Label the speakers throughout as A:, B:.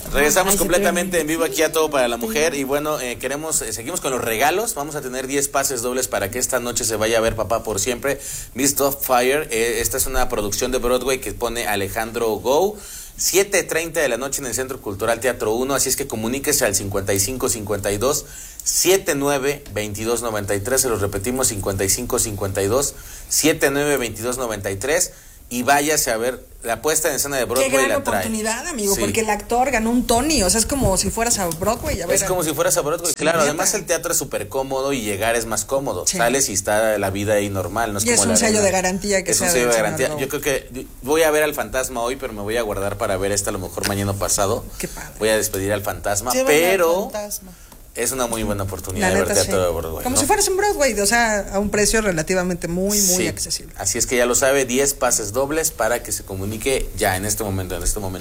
A: Regresamos completamente en vivo aquí a Todo para la Mujer. Y bueno, seguimos con los regalos. Vamos a tener 10 pases dobles para que esta noche se vaya a ver Papá por Siempre, Miss Fire. Esta es una producción de Broadway que pone Alejandro Go. 7:30 de la noche en el Centro Cultural Teatro 1, así es que comuníquese al 5552 79 22 93, se los repetimos, 5552 79 22 93, y váyase a ver la puesta en escena de Broadway.
B: Qué gran
A: la trae.
B: oportunidad, amigo,
A: Sí.
B: porque el actor ganó un Tony, o sea, es como si fueras a Broadway.
A: Es como si fueras a Broadway, claro. Además el teatro es súper cómodo y llegar es más cómodo. Sí. Sales y está la vida ahí normal. No es
B: y
A: como
B: es un sello de garantía que
A: es un sello de garantía. Yo creo que voy a ver al fantasma hoy, pero me voy a guardar para ver a lo mejor mañana pasado.
B: Qué padre.
A: Voy a despedir al fantasma, pero es una muy buena oportunidad de ver teatro de Broadway.
B: Como si fueras en Broadway, o sea, a un precio relativamente muy accesible.
A: Así es que ya lo sabe, 10 pases dobles para que se comunique ya en este momento.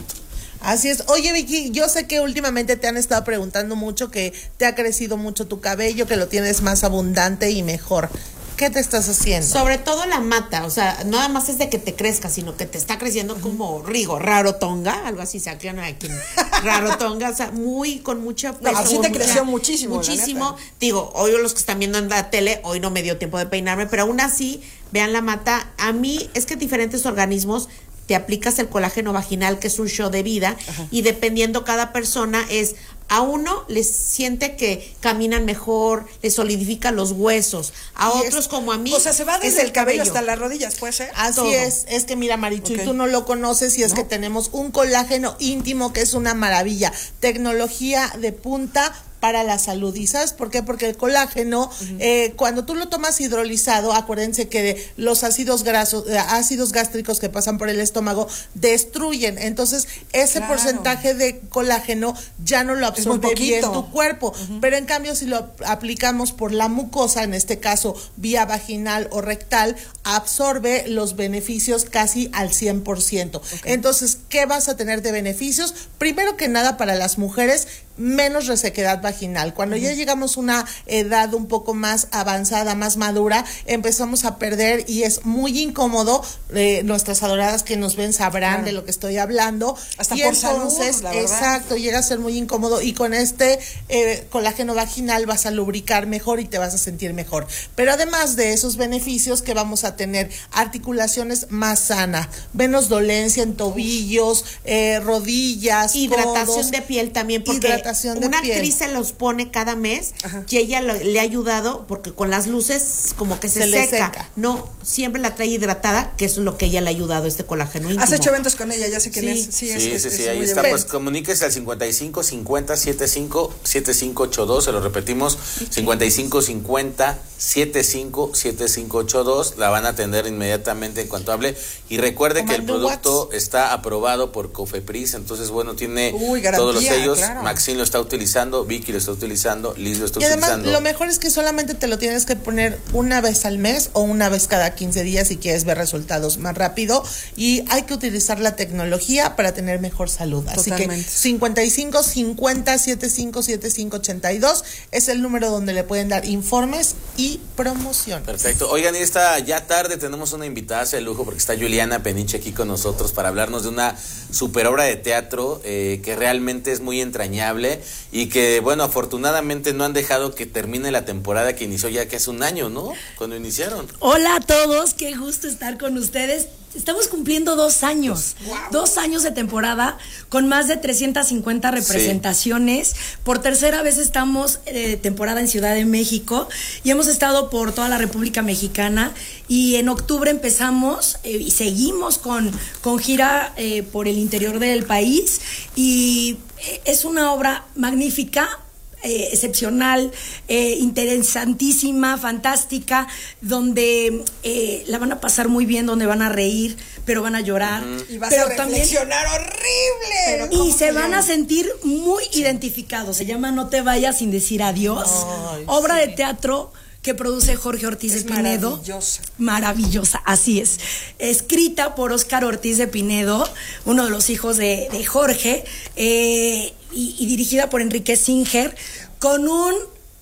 C: Así es. Oye, Vicky, yo sé que últimamente te han estado preguntando mucho, que te ha crecido mucho tu cabello, que lo tienes más abundante y mejor. ¿Qué te estás haciendo?
D: Sobre todo la mata, o sea, no nada más es de que te crezca, sino que te está creciendo como rarotonga, algo así se aclara aquí, rarotonga, o sea, con mucha peso.
B: No, así te creció muchísimo.
D: Muchísimo. Digo, hoy los que están viendo en la tele, hoy no me dio tiempo de peinarme, pero aún así, vean la mata. A mí es que diferentes organismos te aplicas el colágeno vaginal, que es un show de vida, y dependiendo cada persona a uno les siente que caminan mejor, les solidifica los huesos, a otros como a mí.
B: O sea, se va desde el cabello hasta las rodillas, ¿puede ser?
C: Así
D: todo.
C: Es que mira, Marichu, y tú no lo conoces, y es que tenemos un colágeno íntimo que es una maravilla, tecnología de punta para la salud. ¿Y sabes por qué? Porque el colágeno, cuando tú lo tomas hidrolizado, acuérdense que los ácidos gástricos que pasan por el estómago destruyen. Entonces, ese porcentaje de colágeno ya no lo absorbe bien tu cuerpo. Pero en cambio, si lo aplicamos por la mucosa, en este caso vía vaginal o rectal, absorbe los beneficios casi al 100%. Entonces, ¿qué vas a tener de beneficios? Primero que nada, para las mujeres, menos resequedad vaginal. Cuando ya llegamos a una edad un poco más avanzada, más madura, empezamos a perder, y es muy incómodo. Nuestras adoradas que nos ven sabrán de lo que estoy hablando.
B: Hasta
C: y
B: por
C: entonces,
B: salud, la verdad.
C: exacto, llega a ser muy incómodo, y con este colágeno vaginal vas a lubricar mejor y te vas a sentir mejor. Pero además de esos beneficios, que vamos a tener articulaciones más sanas, menos dolencia en tobillos, rodillas,
D: hidratación
C: codos,
D: de piel también, porque una actriz se los pone cada mes. Y ella le ha ayudado, porque con las luces como que se seca. No, siempre la trae hidratada, que es lo que ella le ha ayudado, este colágeno íntimo.
B: Has hecho eventos con ella, ya sé quién es.
A: Sí, ahí está. Pues comuníquese al 55 50 75 7582, se lo repetimos, 55 50 75 7582, la van a atender inmediatamente en cuanto hable. Y recuerde que el producto está aprobado por Cofepris, entonces tiene todos los sellos. Claro. Maxine lo está utilizando, Vicky lo está utilizando, Liz lo está utilizando.
C: Y además, lo mejor es que solamente te lo tienes que poner una vez al mes o una vez cada 15 días si quieres ver resultados más rápido, y hay que utilizar la tecnología para tener mejor salud. Totalmente. Así que 55 50 75 75 82 es el número donde le pueden dar informes y promociones.
A: Perfecto. Oigan, y ya tarde tenemos una invitada de lujo, porque está Juliana Peniche aquí con nosotros para hablarnos de una super obra de teatro que realmente es muy entrañable, y que afortunadamente no han dejado que termine la temporada que inició ya que hace un año, ¿no? Cuando iniciaron.
E: Hola a todos, qué gusto estar con ustedes. Estamos cumpliendo 2 años, 2 años de temporada, con más de 350 representaciones. Por tercera vez estamos temporada en Ciudad de México, y hemos estado por toda la República Mexicana, y en octubre empezamos y seguimos con gira por el interior del país, y es una obra magnífica, excepcional, interesantísima, fantástica, donde la van a pasar muy bien, donde van a reír, pero van a llorar.
B: Y vas a reflexionar horrible.
E: Y se van a sentir muy identificados. Se llama No te vayas sin decir adiós. Obra de teatro que produce Jorge Ortiz de Pinedo. Maravillosa, así es. Escrita por Óscar Ortiz de Pinedo, uno de los hijos de Jorge, y dirigida por Enrique Singer, con un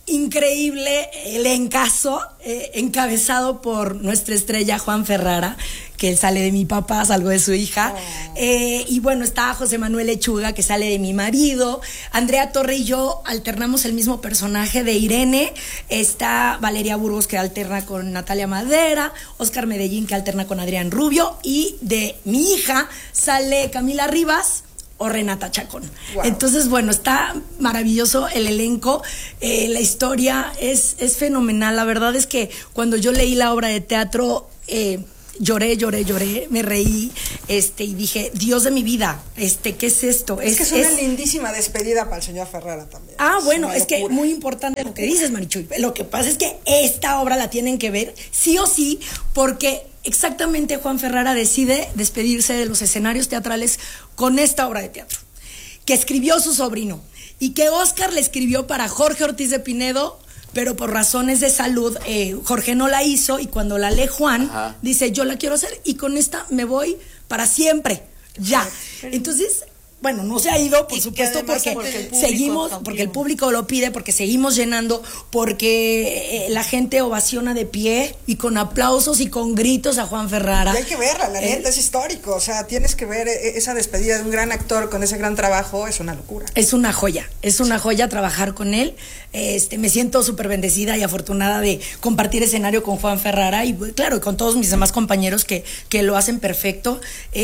E: increíble elencazo, encabezado por nuestra estrella Juan Ferrara, que sale de mi papá, salgo de su hija. Y bueno, está José Manuel Lechuga, que sale de mi marido. Andrea Torre y yo alternamos el mismo personaje de Irene. Está Valeria Burgos, que alterna con Natalia Madera. Oscar Medellín, que alterna con Adrián Rubio. Y de mi hija sale Camila Rivas o Renata Chacón. Wow. Entonces, bueno, está maravilloso el elenco, la historia es fenomenal. La verdad es que cuando yo leí la obra de teatro, lloré, me reí, y dije, Dios de mi vida, ¿qué es esto?
B: Es que es una lindísima despedida para el señor Ferrara también.
E: Ah, bueno, es que muy importante lo que dices, Marichuy. Lo que pasa es que esta obra la tienen que ver sí o sí, porque exactamente Juan Ferrara decide despedirse de los escenarios teatrales con esta obra de teatro, que escribió su sobrino, y que Oscar le escribió para Jorge Ortiz de Pinedo, pero por razones de salud, Jorge no la hizo, y cuando la lee Juan, dice, yo la quiero hacer, y con esta me voy para siempre, ya. Entonces, bueno, no se ha ido, por supuesto, porque seguimos, porque el público lo pide, porque seguimos llenando, porque la gente ovaciona de pie y con aplausos y con gritos a Juan Ferrara.
B: Y hay que verla, la neta, es histórico, o sea, tienes que ver esa despedida de un gran actor con ese gran trabajo, es una locura.
E: Es una joya trabajar con él. Me siento súper bendecida y afortunada de compartir escenario con Juan Ferrara y, claro, con todos mis demás compañeros que lo hacen perfecto.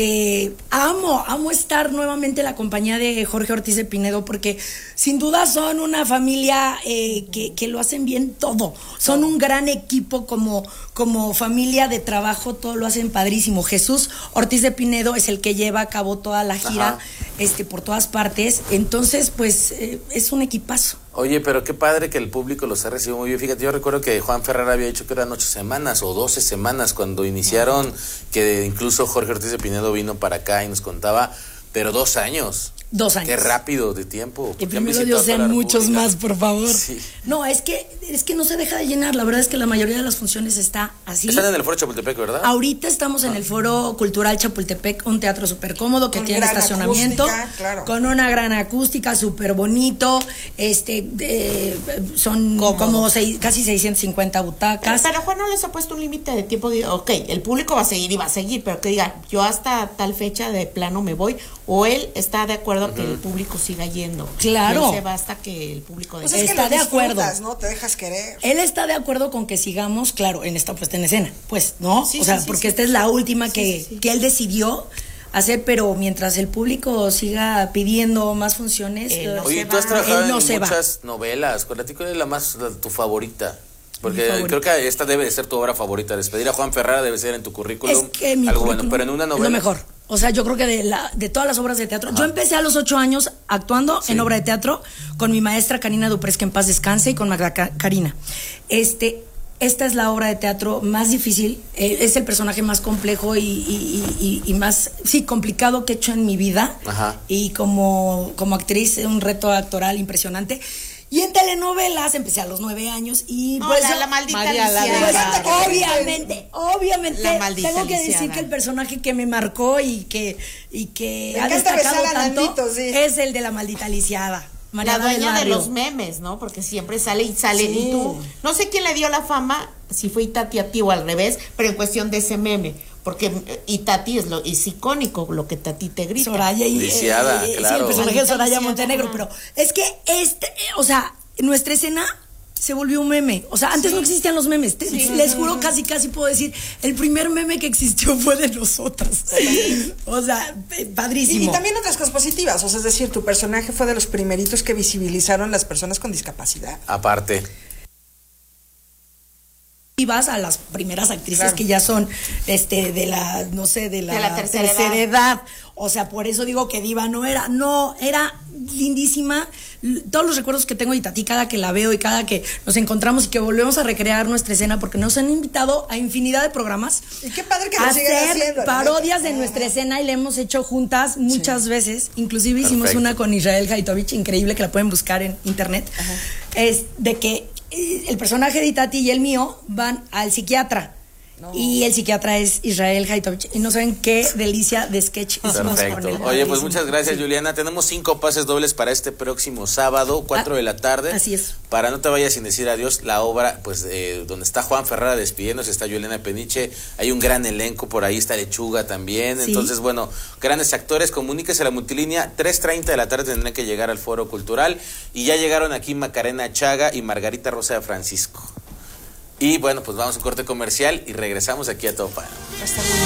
E: Amo estar nuevamente en la compañía de Jorge Ortiz de Pinedo, porque sin duda son una familia que lo hacen bien todo. Son un gran equipo como familia de trabajo, todo lo hacen padrísimo. Jesús Ortiz de Pinedo es el que lleva a cabo toda la gira por todas partes. Entonces, pues, es un equipazo.
A: Oye, pero qué padre que el público los ha recibido muy bien. Fíjate, yo recuerdo que Juan Ferrara había dicho que eran 8 semanas o 12 semanas cuando iniciaron, que incluso Jorge Ortiz de Pinedo vino para acá y nos contaba, pero 2 años.
E: 2 años.
A: Qué rápido de tiempo.
E: Que primero Dios sean muchos más, por favor. Sí. No, es que no se deja de llenar. La verdad es que la mayoría de las funciones está así.
A: Están en el Foro Chapultepec, ¿verdad?
E: Ahorita estamos en el Foro Cultural Chapultepec, un teatro súper cómodo que tiene estacionamiento, claro, con una gran acústica, súper bonito. Son como casi 650 butacas.
D: Pero Juan no les ha puesto un límite de tiempo. Ok, el público va a seguir y va a seguir, pero que diga, yo hasta tal fecha de plano me voy, o él está de acuerdo que el público siga yendo.
E: Claro.
D: Y se basta que el público
B: pues es que está de acuerdo, ¿no? Te dejas querer.
E: Él está de acuerdo con que sigamos, claro, en esta puesta en escena, pues, ¿no? Sí, o sea, porque esta es la última que él decidió hacer, pero mientras el público siga pidiendo más funciones,
A: oye, tú has trabajado en muchas novelas. ¿Cuál es tu favorita? Porque creo que esta debe de ser tu obra favorita. Despedir a Juan Ferrara debe ser en tu currículum algo bueno, pero en una novela.
E: Es lo mejor. O sea, yo creo que de todas las obras de teatro, yo empecé a los 8 años actuando en obra de teatro con mi maestra Karina Duprés, que en paz descanse, y con Magda Karina. Esta es la obra de teatro más difícil, es el personaje más complejo y más complicado que he hecho en mi vida. Y como actriz, un reto actoral impresionante. Y en telenovelas empecé a los 9 años y pues
D: la maldita lisiada.
E: Obviamente tengo que decir que el personaje que me marcó y que ha destacado tanto es el de la maldita lisiada.
D: La dueña de los memes, ¿no? Porque siempre sale y tú. No sé quién le dio la fama, si fue Itati a ti o al revés, pero en cuestión de ese meme. Porque Itati es icónico, lo que Tati te grita.
E: Soraya y
A: Lisiada, claro.
E: Sí, el personaje de Soraya Montenegro, pero es que o sea, nuestra escena se volvió un meme. O sea, antes no existían los memes. Les juro, casi puedo decir, el primer meme que existió fue de nosotras. O sea, padrísimo.
B: Y también otras cosas positivas. O sea, es decir, tu personaje fue de los primeritos que visibilizaron las personas con discapacidad.
A: Aparte.
E: Y vas a las primeras actrices que ya son de la tercera edad. O sea, por eso digo que diva era lindísima. Todos los recuerdos que tengo de Tati, cada que la veo y cada que nos encontramos y que volvemos a recrear nuestra escena, porque nos han invitado a infinidad de programas.
B: Y qué padre que lo sigan haciendo.
E: Parodias de nuestra escena, y la hemos hecho juntas muchas veces. Inclusive hicimos una con Israel Haitovich, increíble, que la pueden buscar en internet. Es de que el personaje de Itati y el mío van al psiquiatra Y el psiquiatra es Israel Haitovich. Y no saben qué delicia de sketch hicimos con él.
A: Oye, pues muchas gracias, Juliana. Tenemos 5 pases dobles para este próximo sábado, 4 de la tarde.
E: Así es.
A: Para No te vayas sin decir adiós, la obra, pues, donde está Juan Ferrara despidiéndose, está Juliana Peniche. Hay un gran elenco por ahí, está Lechuga también. Sí. Entonces, bueno, grandes actores. Comuníquese a la multilínea. 3:30 de la tarde tendrán que llegar al Foro Cultural. Y ya llegaron aquí Macarena Chaga y Margarita Rosa de Francisco. Y bueno, pues vamos a un corte comercial y regresamos aquí a Todo Para.